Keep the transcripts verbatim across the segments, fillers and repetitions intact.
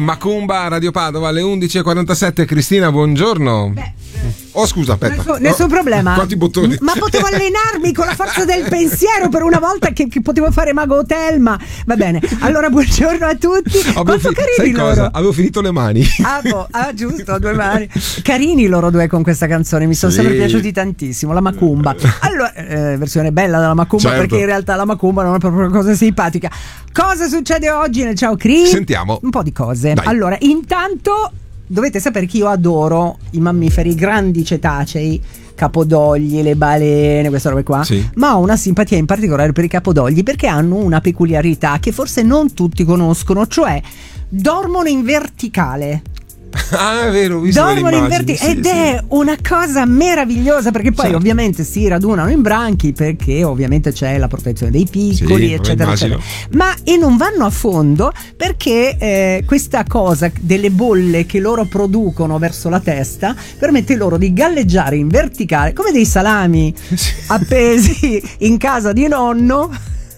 Macumba, Radio Padova, alle undici e quarantasette. Cristina, buongiorno. Beh, oh, scusa, aspetta. Nessun, nessun no, problema. Quanti bottoni? Ma potevo allenarmi con la forza del pensiero per una volta che, che potevo fare Mago Telma. Va bene. Allora, buongiorno a tutti. Avevo Quanto fi- carini sai loro. cosa? Avevo finito le mani. Ah, boh, ah, giusto, due mani. Carini loro due con questa canzone, mi sono Sì. sempre piaciuti tantissimo. La Macumba. Allora, eh, versione bella della Macumba, Certo. perché in realtà la Macumba non è proprio una cosa simpatica. Cosa succede oggi nel Ciao Cri? Sentiamo. Un po' di cose. Dai. Allora, intanto dovete sapere che io adoro i mammiferi grandi cetacei, capodogli, le balene, queste robe qua, Sì. ma ho una simpatia in particolare per i capodogli perché hanno una peculiarità che forse non tutti conoscono, cioè dormono in verticale. Ah, è vero, ho visto Dormono in l'immagine, verticale sì, ed sì. è una cosa meravigliosa, perché poi Certo. ovviamente si radunano in branchi, perché ovviamente c'è la protezione dei piccoli, Sì, eccetera, immagino. eccetera. Ma e non vanno a fondo perché eh, questa cosa delle bolle che loro producono verso la testa permette loro di galleggiare in verticale come dei salami Sì. appesi in casa di nonno.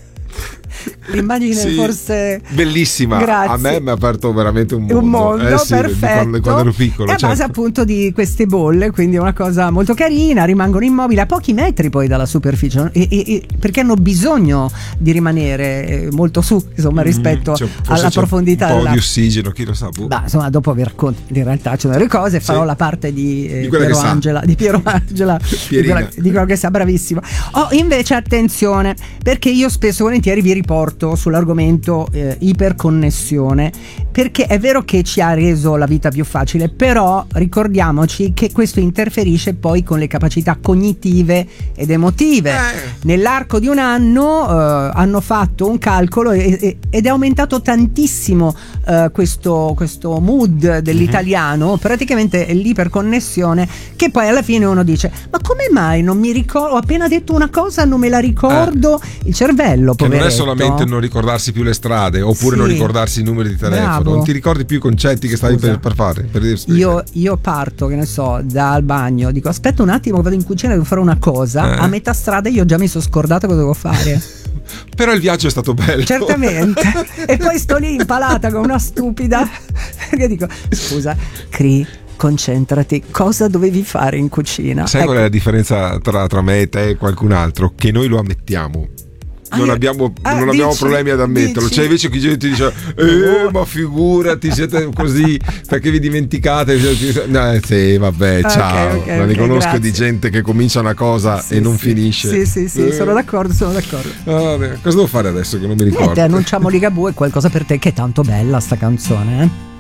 L'immagine Sì, forse bellissima. Grazie. A me mi ha aperto veramente un mondo, un mondo eh sì, perfetto, di quando, quando ero piccolo, e a base certo. appunto di queste bolle, quindi è una cosa molto carina. Rimangono immobili a pochi metri poi dalla superficie, e, e, e perché hanno bisogno di rimanere eh, molto su, insomma, rispetto Mm, cioè, forse alla c'è profondità un po' dell'acqua. di ossigeno, chi lo sa. boh. Ma insomma, dopo aver con- in realtà ci sono delle cose, farò Sì. la parte di, eh, Di quella che Piero sa. Angela, di Piero Angela, di, Pierina. quella- di quello che sa, bravissimo. Oh, invece attenzione, perché io spesso e volentieri vi riporto sull'argomento eh, iperconnessione, perché è vero che ci ha reso la vita più facile, però ricordiamoci che questo interferisce poi con le capacità cognitive ed emotive. Eh. Nell'arco di un anno eh, hanno fatto un calcolo e- e- ed è aumentato tantissimo eh, questo, questo mood dell'italiano, praticamente è l'iperconnessione, che poi alla fine uno dice: ma come mai non mi ricordo, ho appena detto una cosa, non me la ricordo. Il cervello, Che non è poveretto. solamente non ricordarsi più le strade, oppure Sì. non ricordarsi i numeri di telefono, Bravo. non ti ricordi più i concetti che stavi Scusa. per, per fare. Per dire- Io, io parto, che ne so, dal bagno, dico aspetta un attimo, vado in cucina, devo fare una cosa. Eh. A metà strada io già mi sono scordata cosa devo fare. Però il viaggio è stato bello. Certamente. E poi sto lì impalata come una stupida, perché dico: scusa, Cri, concentrati, cosa dovevi fare in cucina? Sai Ecco. qual è la differenza tra, tra me e te e qualcun altro? Che noi lo ammettiamo. Ah, Non io- abbiamo, ah, non abbiamo dici- problemi ad ammetterlo. dici? C'è invece chi ti dice: eh, ma figurati, siete così perché vi dimenticate. No, sì, vabbè, Ok, ciao. ok, Ma ne ok, conosco grazie. di gente che comincia una cosa Sì, e non sì. finisce. Sì, sì, sì, Eh. sono d'accordo, sono d'accordo. Ah, vabbè, cosa devo fare adesso che non mi ricordo? Niente, annunciamo Ligabue, qualcosa per te, che è tanto bella sta canzone, eh?